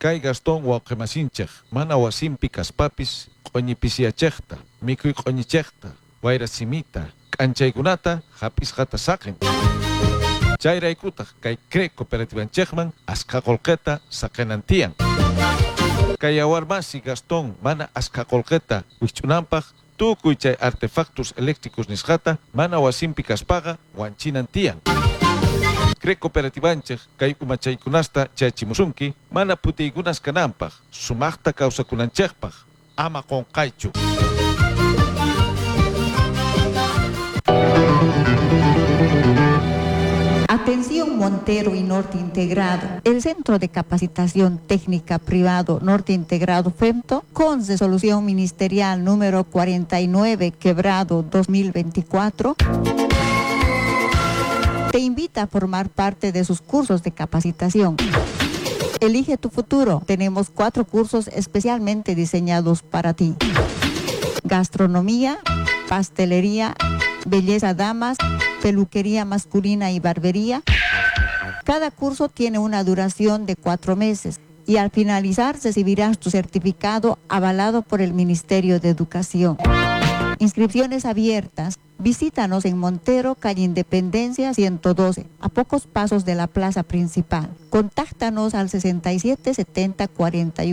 Kay Gastón wawqimasinchik, mana wasimpi kaspapis, q'uñipisiachekta, mikuy q'uñichekta, wayra simita, k'anchaykunata, hapisqata saqin. Chayraykutaq kay CRE cooperativanchikman askha qullqita saqinantiyan. Kay yawarmasi Gastón mana askha qullqita wich'unanpaq, tukuy chay artefactos eléctricos nisqata mana wasimpi kaspaqa wanchinantiyan. CRE cooperativanchik kay umachaykunasta chayachimusunki mana putiykunas kananpaq, sumaqta kawsakunanchikpaq, ama qunqaychu. Atención Montero y Norte Integrado. El Centro de Capacitación Técnica Privado Norte Integrado FEMTO, con resolución ministerial número 49/2024, te invita a formar parte de sus cursos de capacitación. Elige tu futuro. Tenemos 4 cursos especialmente diseñados para ti: gastronomía, pastelería, belleza damas, peluquería masculina y barbería. Cada curso tiene una duración de 4 meses y al finalizar recibirás tu certificado avalado por el Ministerio de Educación. Inscripciones abiertas. Visítanos en Montero, calle Independencia 112, a pocos pasos de la plaza principal. Contáctanos al 67 70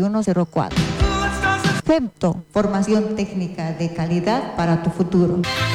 4104. FEMTO, formación técnica de calidad para tu futuro.